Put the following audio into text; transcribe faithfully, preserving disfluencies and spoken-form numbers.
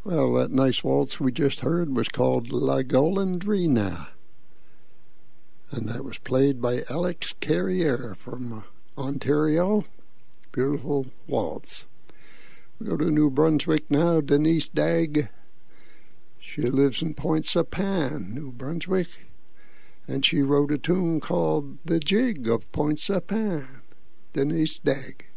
Well, that nice waltz we just heard was called La Golondrina, and that was played by Alex Carrier from Ontario. Beautiful waltz. We go to New Brunswick now. Denise Dagg. She lives in Point Sapin, New Brunswick, and she wrote a tune called The Jig of Point Sapin. Denise Dagg.